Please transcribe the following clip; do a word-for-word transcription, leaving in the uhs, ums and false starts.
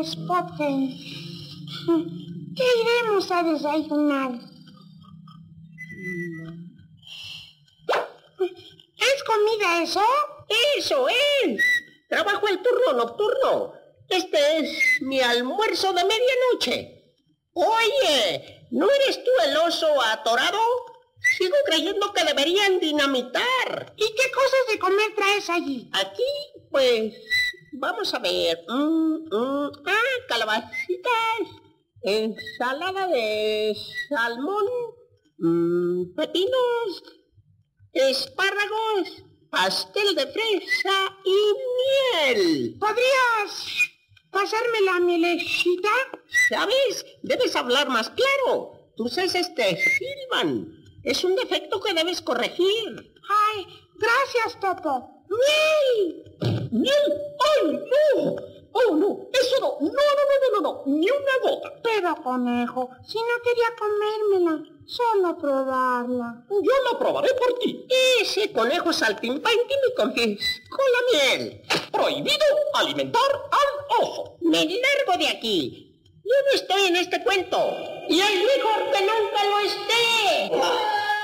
Potter, ¿qué iremos a desayunar? ¿Es comida eso? ¡Eso es! Trabajo el turno nocturno. Este es mi almuerzo de medianoche. Oye, ¿no eres tú el oso atorado? Sigo creyendo que deberían dinamitar. ¿Y qué cosas de comer traes allí? Aquí, pues, vamos a ver. Mm, mm, ah, calabacitas, ensalada de salmón, mm, pepinos, espárragos, pastel de fresa y miel. ¿Podrías pasarme la mielecita? ¿Sabes? Debes hablar más claro. Tus heces te silban. Es un defecto que debes corregir. Ay, gracias, Topo. ¡Miel! ¡Miel! ¡Ay, no! ¡Oh, no! ¡Eso no! ¡No, no, no, no, no! ¡Ni una gota! Pero, conejo, si no quería comérmela, solo probarla. Yo la probaré por ti. Ese conejo saltimbanqui me confiscó la miel. Prohibido alimentar al oso. Me largo de aquí. Yo no estoy en este cuento. Y es mejor que nunca lo esté.